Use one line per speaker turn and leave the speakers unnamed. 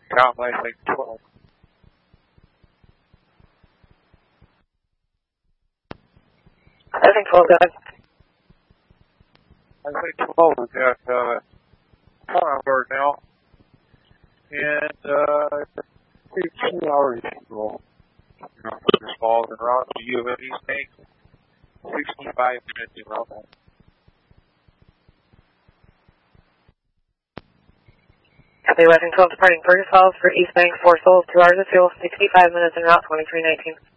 Count Lake 12.
I think 12, guys.
I think 12 is at Concord now. And 2 hours roll. This falls and route to U of M East Bank. 65 minutes in route.
Copy, Westing 12 departing Fergus Falls for East Bank, 4 souls, 2 hours of fuel, 65 minutes en route, 2319.